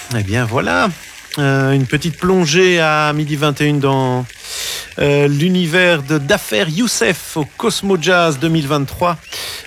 Eh bien voilà, une petite plongée à 12h21 dans l'univers d'Affaires Youssef au Cosmo Jazz 2023.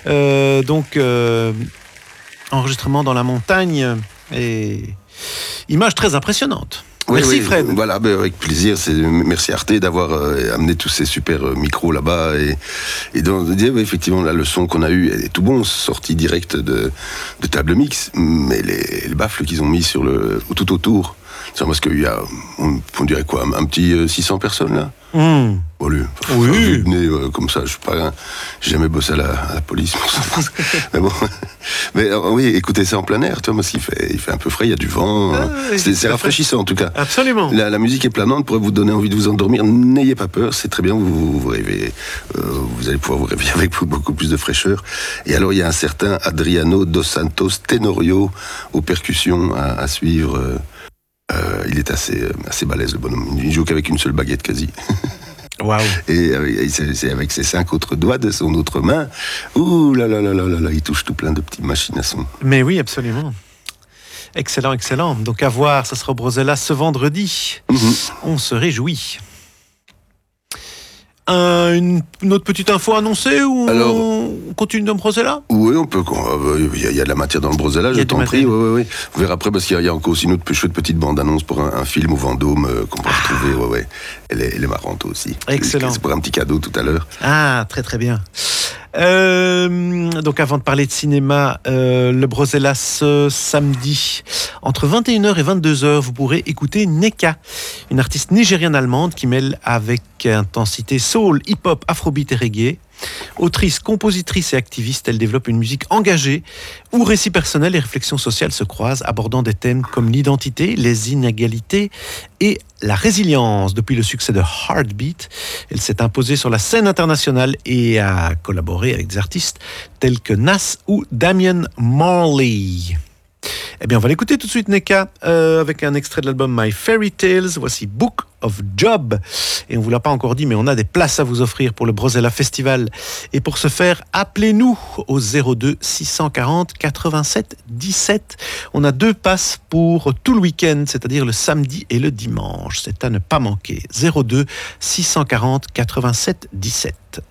Enregistrement dans la montagne et image très impressionnante. Merci Fred. Voilà, avec plaisir. Merci Arte d'avoir amené tous ces super micros là-bas et effectivement la leçon qu'on a eue est tout bon, sortie directe de table mix, mais les baffles qu'ils ont mis sur tout autour. C'est parce qu'il y a, on dirait quoi, un petit 600 personnes là. Bon, lui, vu le nez comme ça, j'ai jamais bossé à la police pour ça. mais oui, écoutez ça en plein air, tu vois, parce qu'il fait un peu frais, il y a du vent. C'est rafraîchissant en tout cas. Absolument. La musique est planante, pourrait vous donner envie de vous endormir. N'ayez pas peur, c'est très bien, vous rêvez, vous allez pouvoir vous réveiller avec beaucoup plus de fraîcheur. Et alors il y a un certain Adriano Dos Santos Tenorio aux percussions à suivre. Il est assez balèze le bonhomme. Il joue qu'avec une seule baguette quasi. Waouh. Et c'est avec ses 5 autres doigts de son autre main. Ouh là là là là là là, il touche tout plein de petites machines à son. Mais oui, absolument. Excellent, excellent. Donc à voir, ça sera au Brosella ce vendredi. On se réjouit. Une autre petite info annoncée ou on continue dans le Brosella ? Oui, on peut. Il y a de la matière dans le Brosella, je t'en prie. Oui. Vous verrez après, parce qu'il y a encore aussi une autre chouette petite bande-annonce pour un film au Vendôme qu'on peut retrouver. Ouais. Elle est marrante aussi. Excellent. C'est pour un petit cadeau tout à l'heure. Ah, très très bien. Donc avant de parler de cinéma, le Brosella ce samedi entre 21h et 22h, vous pourrez écouter Neka, une artiste nigériane-allemande qui mêle avec intensité soul, hip-hop, afrobeat et reggae. Autrice, compositrice et activiste, elle développe une musique engagée où récits personnels et réflexions sociales se croisent, abordant des thèmes comme l'identité, les inégalités et la résilience. Depuis le succès de Heartbeat, elle s'est imposée sur la scène internationale et a collaboré avec des artistes tels que Nas ou Damian Marley. Eh bien, on va l'écouter tout de suite, Neka, avec un extrait de l'album My Fairy Tales. Voici Book of Job. Et on ne vous l'a pas encore dit, mais on a des places à vous offrir pour le Brosella Festival. Et pour ce faire, appelez-nous au 02 640 87 17. On a 2 passes pour tout le week-end, c'est-à-dire le samedi et le dimanche. C'est à ne pas manquer. 02 640 87 17.